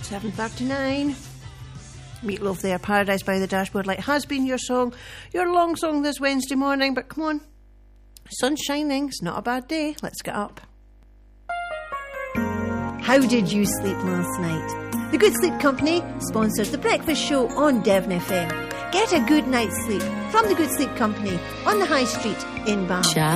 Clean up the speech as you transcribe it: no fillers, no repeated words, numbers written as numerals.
7:39. Meatloaf there, Paradise by the Dashboard Light has been your song, your long song this Wednesday morning, but come on, sun's shining, it's not a bad day, let's get up. How did you sleep last night? The Good Sleep Company sponsors The Breakfast Show on Devon FM. Get a good night's sleep from The Good Sleep Company on the High Street in Bath.